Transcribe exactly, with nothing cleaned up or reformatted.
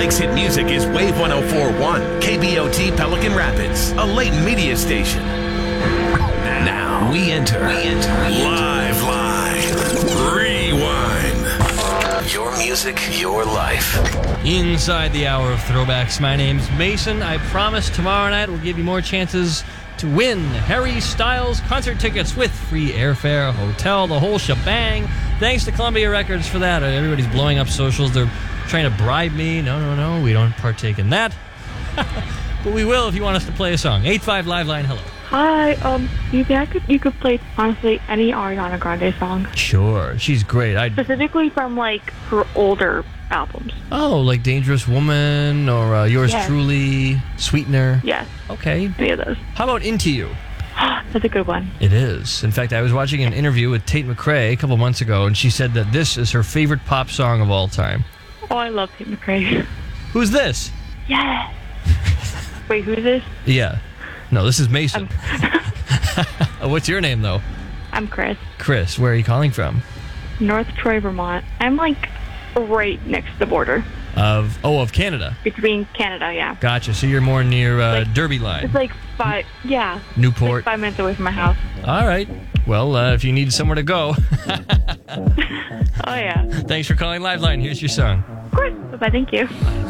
Lake's hit music is Wave one oh four point one, K B O T Pelican Rapids, a Layton media station. Now we enter, we enter live, live, rewind. Your music, your life. Inside the hour of throwbacks, my name's Mason. I promise tomorrow night we'll give you more chances to win Harry Styles concert tickets with free airfare, hotel, the whole shebang. Thanks to Columbia Records for that. Everybody's blowing up socials. They're trying to bribe me. No, no, no. We don't partake in that. But we will if you want us to play a song. eight five Live Line, hello. Hi, um, do you think I could, you could play, honestly, any Ariana Grande song? Sure. She's great. I'd... Specifically from, like, her older albums. Oh, like Dangerous Woman or uh, Yours Yes. Truly, Sweetener? Yes, Okay. any of those. How about Into You? That's a good one. It is. In fact, I was watching an interview with Tate McRae a couple months ago, and she said that this is her favorite pop song of all time. Oh, I love Tate McRae. Who's this? Yes. Wait, who's this? Yeah. No, this is Mason. I'm, What's your name, though? I'm Chris. Chris. Where are you calling from? North Troy, Vermont. I'm, like, right next to the border. Of Oh, of Canada. Between Canada, yeah. Gotcha. So you're more near uh, Like- Derby Line. It's like five, yeah. Newport. Like five minutes away from my house. All right. Well, uh, if you need somewhere to go, Oh, yeah. thanks for calling Liveline. Here's your song. Of course. Bye-bye, thank you.